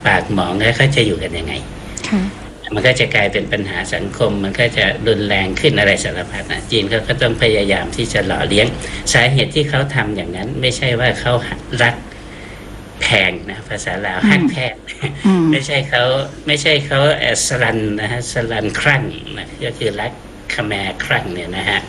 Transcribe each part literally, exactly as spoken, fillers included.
ปากหมองแล้วเขาจะอยู่กันยังไงมันก็จะกลายเป็นปัญหาสังคมมันก็จะรุนแรงขึ้นอะไรสารพัดนะจีนเขาก็ต้องพยายามที่จะหล่อเลี้ยงสาเหตุที่เขาทำอย่างนั้นไม่ใช่ว่าเขารักแพงนะภาษาลาวฮักแพงไม่ใช่เขาไม่ใช่เขาสลันนะฮะสลันครั่งนะก็คือรักขแมครั่งเนี่ยนะฮะ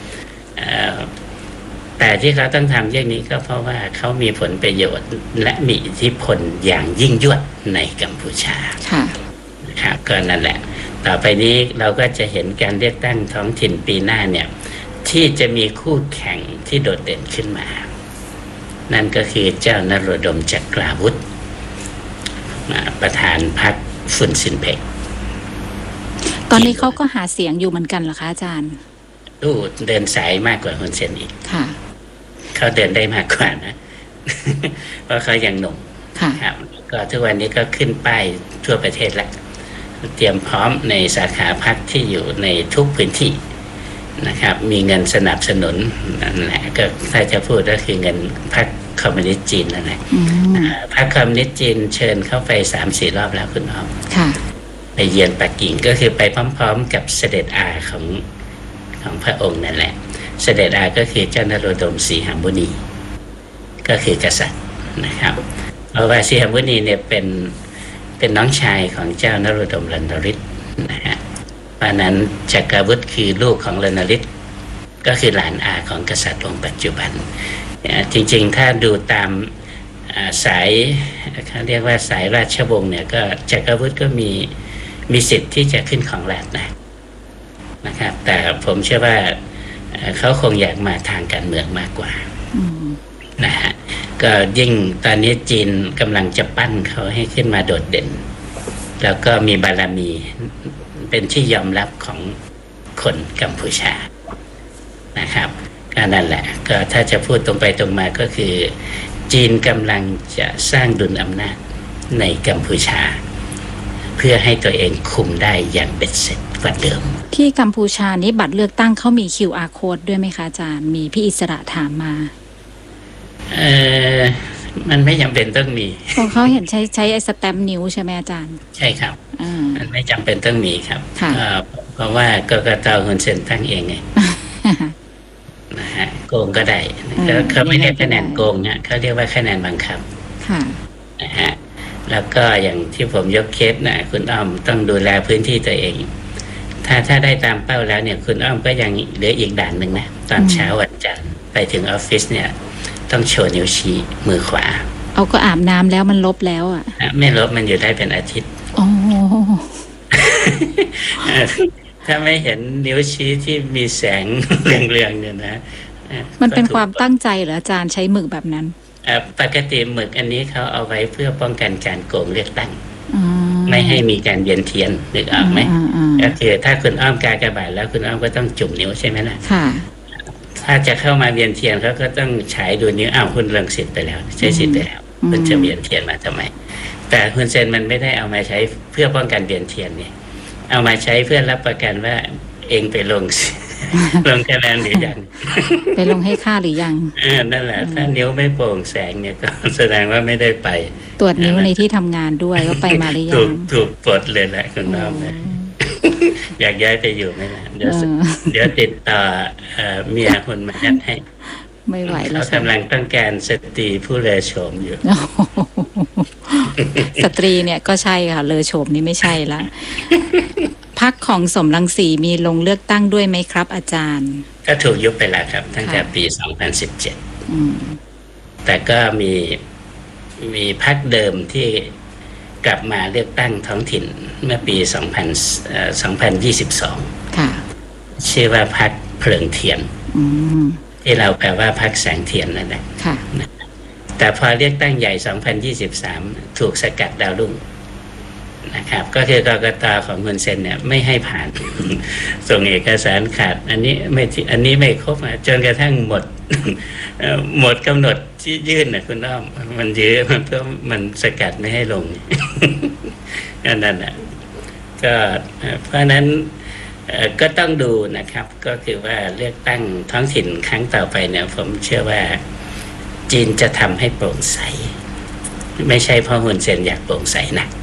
แต่ที่เขาต้องทำอย่างนี้ก็เพราะว่าเขามีผลประโยชน์และมีอิทธิพลอย่างยิ่งยวดในกัมพูชาครับก็นั่นแหละต่อไปนี้เราก็จะเห็นการเลือกตั้งท้องถิ่นปีหน้าเนี่ยที่จะมีคู่แข่งที่โดดเด่นขึ้นมานั่นก็คือเจ้านโรดมจักราวุธประธานพรรคฟุนซินเพกตอนนี้เขาก็หาเสียงอยู่เหมือนกันเหรอคะอาจารย์ดูเดินสายมากกว่าฮุนเซนอีกค่ะเขาเดินได้มากกว่านะเพราะเขายังหนุ่มครับก็ทุกวันนี้ก็ขึ้นป้ายทั่วประเทศแล้วเตรียมพร้อมในสาขาพรรคที่อยู่ในทุกพื้นที่นะครับมีเงินสนับสนุนนั่นแหละก็ถ้าจะพูดก็คือเงินพรรคคอมมิวนิสต์จีนนั่นแหละพรรคคอมมิวนิสต์จีนเชิญเข้าไป สามสี่ รอบแล้วคุณอ้อมไปเยือนปักกิ่งก็คือไปพร้อมๆกับเสด็จอาของของพระองค์นั่นแหละเสด็จอาก็คือเจ้านโรดมสีหมุนีก็คือกษัตริย์นะครับเพราะว่าสีหมุนีเนี่ยเป็นเป็นน้องชายของเจ้านโรดมรันฤทธิ์นะฮะเพราะนั้นจักรวุฒิคือลูกของรันฤทธิ์ก็คือหลานอาของกษัตริย์องค์ปัจจุบันจริงๆถ้าดูตามสายเขาเรียกว่าสายราชวงศ์เนี่ยก็จักรวุฒิก็มีมีสิทธิ์ที่จะขึ้นของราชย์นะนะครับแต่ผมเชื่อว่าเขาคงอยากมาทางการเมืองมากกว่านะฮะก็ยิ่งตอนนี้จีนกำลังจะปั้นเขาให้ขึ้นมาโดดเด่นแล้วก็มีบารมีเป็นที่ยอมรับของคนกัมพูชานะครับก็นั่นแหละก็ถ้าจะพูดตรงไปตรงมาก็คือจีนกำลังจะสร้างดุลอำนาจในกัมพูชาเพื่อให้ตัวเองคุมได้อย่างเบ็ดเสร็จกว่าเดิมที่กัมพูชานี้บัตรเลือกตั้งเขามี คิว อาร์ Code ด้วยไหมคะอาจารย์มีพี่อิสระถามมาเออมันไม่จำเป็นต้องมีของเขาเห็นใช้ใช้ไอ้สแตมป์นิ้วใช่ไหมอาจารย์ใช่ครับมันไม่จำเป็นต้องมีครับเพราะว่ากกต.ฮุนเซนตั้งเองไงนะฮะโกงก็ได้เขาไม่เรียกคะแนนโกงเนี่ยเขาเรียกว่าคะแนนบังคับนะฮะแล้วก็อย่างที่ผมยกเคสนะคุณอ้อมต้องดูแลพื้นที่ตัวเองถ้าถ้าได้ตามเป้าแล้วเนี่ยคุณอ้อมก็ยังเหลืออีกด่านหนึ่งนะตอนเช้าวันจันทร์ไปถึงออฟฟิศเนี่ยต้องโชว์นิ้วชี้มือขวาเอาก็อาบน้ำแล้วมันลบแล้วอ่ะไม่ลบมันอยู่ได้เป็นอาทิตย์โอ้ถ้าไม่เห็นนิ้วชี้ที่มีแสงเรืองๆเนี่ยนะมันเป็นความตั้งใจเหรออาจารย์ใช้หมึกแบบนั้นปกติหมึกอันนี้เขาเอาไว้เพื่อป้องกันการโกงเลือกตั้งไม่ให้มีการเวียนเทียนนึกออกไหมก็คือถ้าคุณอ้อมกากบาทแล้วคุณอ้อมก็ต้องจุ่มนิ้วใช่ไหมล่ะถ้าจะเข้ามาเวียนเทียนเขาก็ต้องฉายดูนิ้วอ้าวคุณเลิกสิทธิ์ไปแล้วใช้สิทธิ์ไปแล้วคุณจะเวียนเทียนมาทำไมแต่ฮุนเซนมันไม่ได้เอามาใช้เพื่อป้องกันเวียนเทียนเนี่ยเอามาใช้เพื่อรับประกันว่าเองไปลงลงคะแนนหรือยังไปลงให้ค่าหรือยังอ่านั่นแหละถ้านิ้วไม่โปร่งแสงเนี่ยก็แสดงว่าไม่ได้ไปตรวจนิ้วในที่ทำงานด้วยก็ไปมาหรือยังถูกถูกปลดเลยแหละคุณน้องนะอยากย้ายไปอยู่ไหมล่ะเดี๋ยวเดี๋ยวติดต่อเมียคนมาจัดให้ไม่ไหวแล้วเขากำลังต้องการสตรีผู้เลอโฉมอยู่สตรีเนี่ยก็ใช่ค่ะเลอโฉมนี่ไม่ใช่ละพรรคของสมรังสีมีลงเลือกตั้งด้วยไหมครับอาจารย์ก็ถูกยุบไปแล้วครับตั้งแต่ปีสองพันสิบเจ็ดแต่ก็มีมีพรรคเดิมที่กลับมาเลือกตั้งท้องถิ่นเมื่อปีสองพันสองพันยี่สิบสองค่ะชื่อว่าพรรคเพลิงเทียนที่เราแปลว่าพรรคแสงเทียนนั่นแหละค่ะแต่พอเลือกตั้งใหญ่สองพันยี่สิบสามถูกสกัดดาวรุ่งนะครับก็คือกกต.ของฮุนเซนเนี่ยไม่ให้ผ่านส่งเอกสารขาดอันนี้ไม่อันนี้ไม่ครบจนกระทั่งหมดหมดกำหนดที่ยื่นนะคุณอ้อมมันยื้อมันเพื่อมันสกัดไม่ให้ลงนั่นแหละก็เพราะนั้นก็ต้องดูนะครับก็คือว่าเลือกตั้งท้องถิ่นครั้งต่อไปเนี่ยผมเชื่อว่าจีนจะทำให้โปร่งใสไม่ใช่เพราะฮุนเซนอยากโปร่งใสนะ